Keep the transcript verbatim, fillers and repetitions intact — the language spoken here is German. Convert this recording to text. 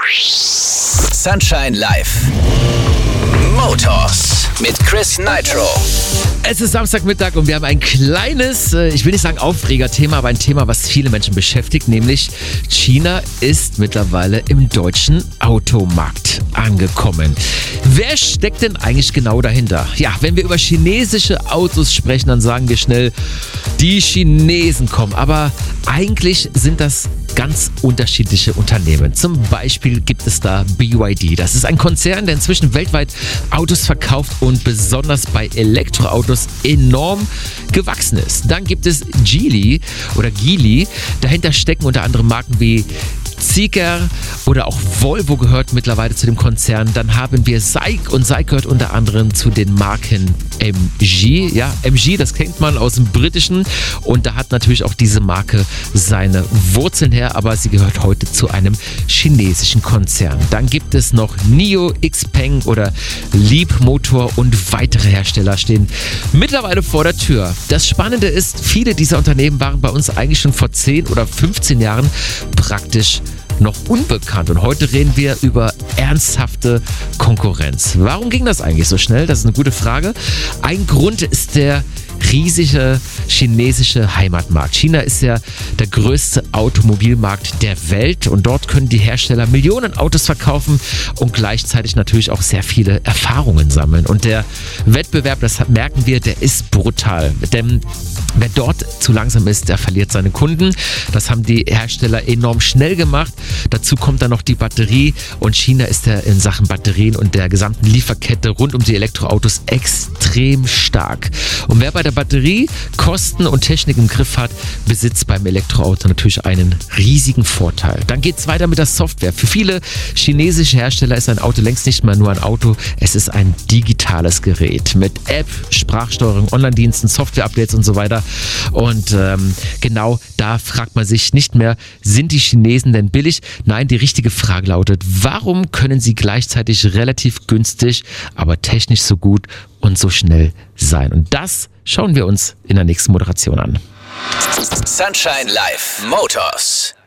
Sunshine Live. Motors mit Chris Nitro. Es ist Samstagmittag und wir haben ein kleines, ich will nicht sagen Aufregerthema, aber ein Thema, was viele Menschen beschäftigt, nämlich China ist mittlerweile im deutschen Automarkt angekommen. Wer steckt denn eigentlich genau dahinter? Ja, wenn wir über chinesische Autos sprechen, dann sagen wir schnell, die Chinesen kommen. Aber eigentlich sind das ganz unterschiedliche Unternehmen. Zum Beispiel gibt es da B Y D. Das ist ein Konzern, der inzwischen weltweit Autos verkauft und besonders bei Elektroautos enorm gewachsen ist. Dann gibt es Geely oder Geely. Dahinter stecken unter anderem Marken wie Zeekr oder auch Volvo gehört mittlerweile zu dem Konzern. Dann haben wir SAIC und SAIC gehört unter anderem zu den Marken M G. Ja, M G, das kennt man aus dem Britischen und da hat natürlich auch diese Marke seine Wurzeln her, aber sie gehört heute zu einem chinesischen Konzern. Dann gibt es noch NIO, Xpeng oder Leapmotor und weitere Hersteller stehen mittlerweile vor der Tür. Das Spannende ist, viele dieser Unternehmen waren bei uns eigentlich schon vor zehn oder fünfzehn Jahren praktisch noch unbekannt und heute reden wir über ernsthafte Konkurrenz. Warum ging das eigentlich so schnell? Das ist eine gute Frage. Ein Grund ist der riesige chinesische Heimatmarkt. China ist ja der größte Automobilmarkt der Welt und dort können die Hersteller Millionen Autos verkaufen und gleichzeitig natürlich auch sehr viele Erfahrungen sammeln. Und der Wettbewerb, das merken wir, der ist brutal. Denn wer dort zu langsam ist, der verliert seine Kunden. Das haben die Hersteller enorm schnell gemacht. Dazu kommt dann noch die Batterie und China ist ja in Sachen Batterien und der gesamten Lieferkette rund um die Elektroautos extrem stark. Und wer bei der Batterie Kosten und Technik im Griff hat, besitzt beim Elektroauto natürlich einen riesigen Vorteil. Dann geht es weiter mit der Software. Für viele chinesische Hersteller ist ein Auto längst nicht mehr nur ein Auto, es ist ein digitales Gerät mit App, Sprachsteuerung, Online-Diensten, Software-Updates und so weiter. Und ähm, genau da fragt man sich nicht mehr, sind die Chinesen denn billig? Nein, die richtige Frage lautet, warum können sie gleichzeitig relativ günstig, aber technisch so gut und so schnell sein? Und das schauen wir uns in der nächsten Moderation an. Sunshine Live Motors.